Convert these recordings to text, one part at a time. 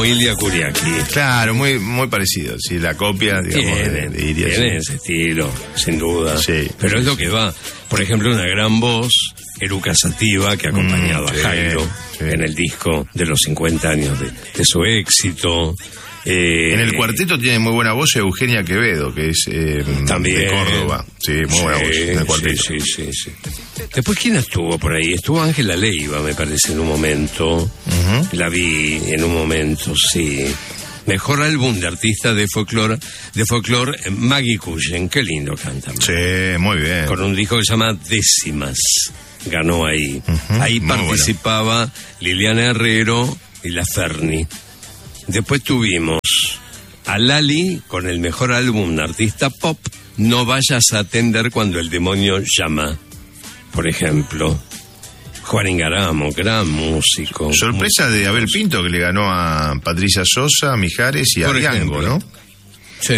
Ilia Kuriaki. Claro, muy, muy parecido. Sí, la copia, digamos, de Ilia. Tiene ese estilo, sin duda. Sí. Pero es lo que va. Por ejemplo, una gran voz, Eruca Sativa, que ha acompañado a Jairo en el disco de los 50 años de su éxito. En el cuarteto tiene muy buena voz Eugenia Quevedo, que es también de Córdoba. Sí, muy buena voz en el cuarteto. Sí. Después, ¿quién estuvo por ahí? Estuvo Ángela Leiva, me parece, en un momento. La vi en un momento, sí. Mejor álbum de artista de folclore, Maggie Cullen. Qué lindo canta. Sí, muy bien. Con un disco que se llama Décimas. Ganó ahí. Ahí participaba Liliana Herrero y La Ferni. Después tuvimos a Lali con el mejor álbum de artista pop, No vayas a atender cuando el demonio llama, por ejemplo. Juan Ingaramo, gran músico. Sorpresa de Abel Pinto, que le ganó a Patricia Sosa, Mijares y a Diango, ¿no? Sí.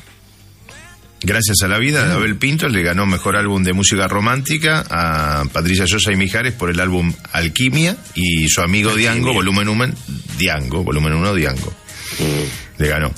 Gracias a la vida de Abel Pinto le ganó mejor álbum de música romántica a Patricia Sosa y Mijares por el álbum Alquimia, y su amigo Alquimia. Diango, volumen 1, Diango. Le ganó.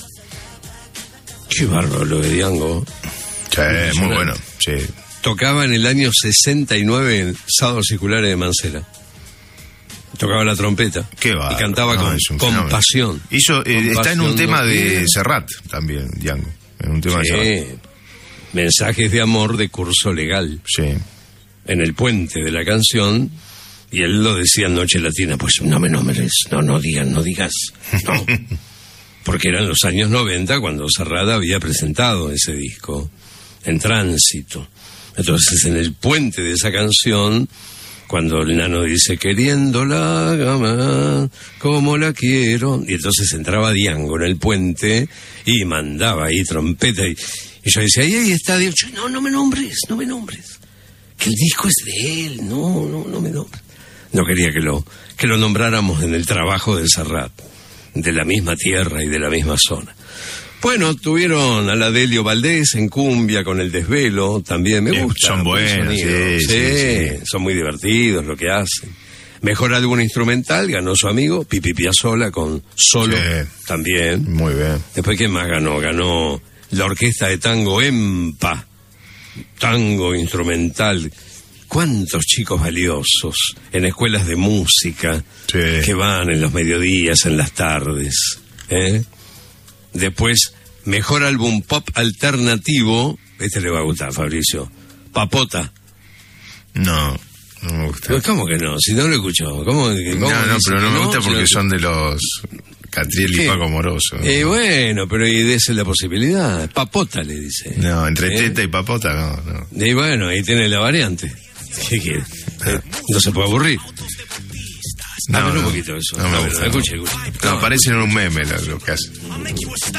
Qué bárbaro lo de Diango. Sí, muy bueno, sí. Tocaba en el año 69 en Sábados Circulares de Mancera. Tocaba la trompeta. Qué bárbaro. Y cantaba con pasión. Está en un tema de Serrat también, Diango. En un tema de Serrat. Mensajes de amor de curso legal. Sí. En el puente de la canción, y él lo decía en Noche Latina, pues no me nombres, no digas, no. Porque eran los años 90 cuando Serrat había presentado ese disco, En Tránsito. Entonces, en el puente de esa canción, cuando el nano dice, queriéndola, gama, como la quiero, y entonces entraba Diango en el puente y mandaba ahí trompeta, y yo decía, ahí está Dios. No me nombres, que el disco es de él, no me nombres. No quería que lo nombráramos en el trabajo del Serrat, de la misma tierra y de la misma zona. Bueno, tuvieron a la Delio Valdés en cumbia con El Desvelo, también me gusta. Son buenos, sí. Son muy divertidos lo que hacen. Mejor álbum instrumental ganó su amigo Pipi Piazzolla con Solo, también. Muy bien. Después, ¿qué más ganó? Ganó la orquesta de tango EMPA, tango instrumental. ¿Cuántos chicos valiosos en escuelas de música que van en los mediodías, en las tardes? Después, mejor álbum pop alternativo, este le va a gustar, Fabricio, Papota. No me gusta. Pues, ¿cómo que no? Si no lo escuchó. ¿Cómo no, pero no me gusta porque son de los Catriel y Paco Moroso. Bueno, pero y dése la posibilidad. Papota le dice. No, entre teta y papota no. Y bueno, ahí tiene la variante. ¿Qué quiere? No se puede aburrir. No, un poquito eso. No me gusta. Escuche. No, parecen un meme lo que hacen.